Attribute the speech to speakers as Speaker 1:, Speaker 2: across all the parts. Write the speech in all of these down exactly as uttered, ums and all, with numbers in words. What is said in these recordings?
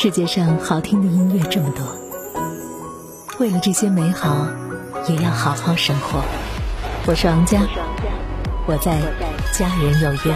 Speaker 1: 世界上好听的音乐这么多，为了这些美好，也要好好生活。我是王佳，我在家人有约。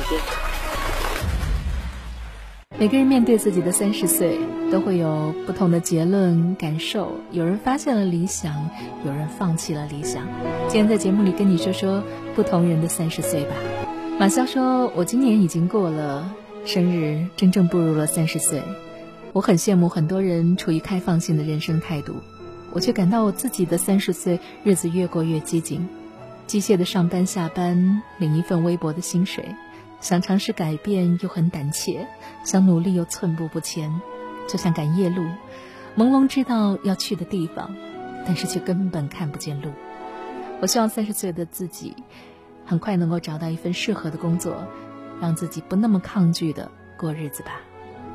Speaker 1: 每个人面对自己的三十岁，都会有不同的结论感受。有人发现了理想，有人放弃了理想。今天在节目里跟你说说不同人的三十岁吧。马潇说，我今年已经过了生日，真正步入了三十岁。我很羡慕很多人处于开放性的人生态度，我却感到我自己的三十岁日子越过越激进，机械的上班下班，领一份微薄的薪水，想尝试改变又很胆怯，想努力又寸步不前，就像赶夜路，朦胧知道要去的地方，但是却根本看不见路。我希望三十岁的自己很快能够找到一份适合的工作，让自己不那么抗拒的过日子吧。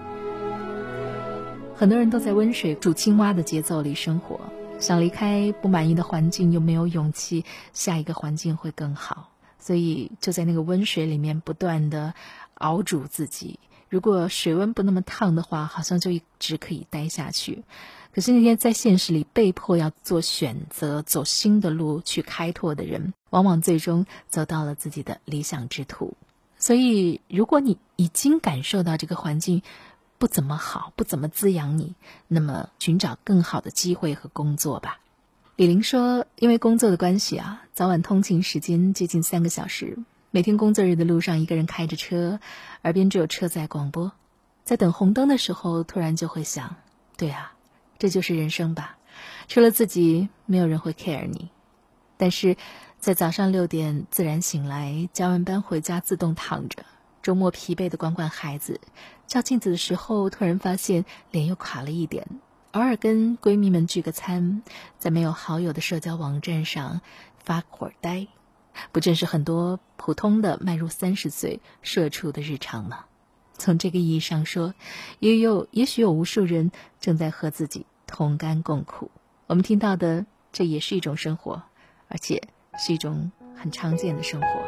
Speaker 1: 很多人都在温水煮青蛙的节奏里生活，想离开不满意的环境，又没有勇气下一个环境会更好，所以就在那个温水里面不断的熬煮自己。如果水温不那么烫的话，好像就一直可以待下去。可是那些在现实里被迫要做选择，走新的路去开拓的人，往往最终走到了自己的理想之途。所以如果你已经感受到这个环境不怎么好，不怎么滋养你，那么寻找更好的机会和工作吧。李玲说，因为工作的关系啊，早晚通勤时间接近三个小时，每天工作日的路上一个人开着车，耳边只有车载广播，在等红灯的时候突然就会想，对啊，这就是人生吧，除了自己没有人会 care 你。但是在早上六点自然醒来，加完班回家自动躺着，周末疲惫的管管孩子，照镜子的时候突然发现脸又垮了一点，偶尔跟闺蜜们聚个餐，在没有好友的社交网站上发会儿呆，不正是很多普通的迈入三十岁社畜的日常吗？从这个意义上说，也有也许有无数人正在和自己同甘共苦。我们听到的，这也是一种生活，而且是一种很常见的生活。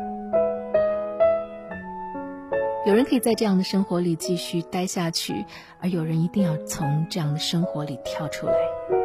Speaker 1: 有人可以在这样的生活里继续待下去，而有人一定要从这样的生活里跳出来。